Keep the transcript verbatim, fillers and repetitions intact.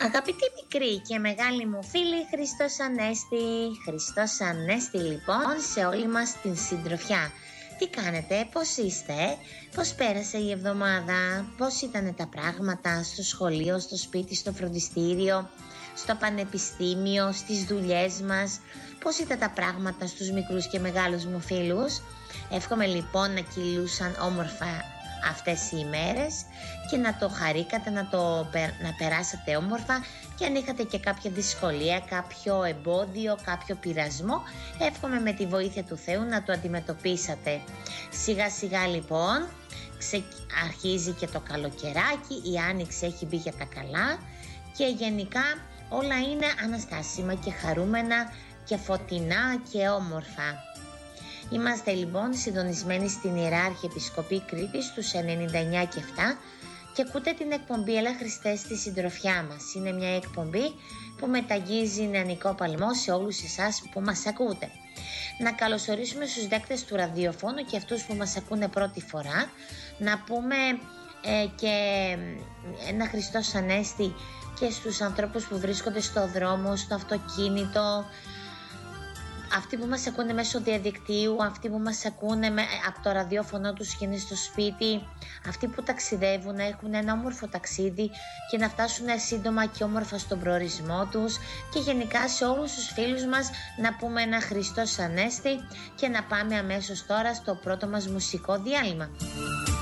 Αγαπητοί μικροί και μεγάλοι μου φίλοι, Χριστός Ανέστη. Χριστός Ανέστη λοιπόν σε όλη μας την συντροφιά. Τι κάνετε, πώς είστε, πώς πέρασε η εβδομάδα, πώς ήταν τα πράγματα στο σχολείο, στο σπίτι, στο φροντιστήριο, στο πανεπιστήμιο, στις δουλειές μας, πώς ήταν τα πράγματα στους μικρούς και μεγάλους μου φίλους. Εύχομαι λοιπόν να κυλούσαν όμορφα αυτές οι ημέρες και να το χαρήκατε, να, το, να περάσατε όμορφα, και αν είχατε και κάποια δυσκολία, κάποιο εμπόδιο, κάποιο πειρασμό, εύχομαι με τη βοήθεια του Θεού να το αντιμετωπίσατε. Σιγά σιγά λοιπόν ξε... αρχίζει και το καλοκαιράκι, η άνοιξη έχει μπει για τα καλά και γενικά όλα είναι αναστάσιμα και χαρούμενα και φωτεινά και όμορφα. Είμαστε λοιπόν συντονισμένοι στην Ιερά Αρχιεπισκοπή Κρήτης στους ενενήντα εννιά και επτά και ακούτε την εκπομπή Έλα Χριστέ στη συντροφιά μας. Είναι μια εκπομπή που μεταγγίζει νεανικό παλμό σε όλους εσάς που μας ακούτε. Να καλωσορίσουμε στους δέκτες του ραδιοφώνου και αυτούς που μας ακούνε πρώτη φορά. Να πούμε ε, και ένα Χριστός Ανέστη και στους ανθρώπους που βρίσκονται στο δρόμο, στο αυτοκίνητο, αυτοί που μας ακούνε μέσω διαδικτύου, αυτοί που μας ακούνε με, από το ραδιόφωνο τους και είναι στο σπίτι, αυτοί που ταξιδεύουν να έχουν ένα όμορφο ταξίδι και να φτάσουν σύντομα και όμορφα στον προορισμό τους, και γενικά σε όλους τους φίλους μας να πούμε ένα Χριστός Ανέστη και να πάμε αμέσως τώρα στο πρώτο μας μουσικό διάλειμμα.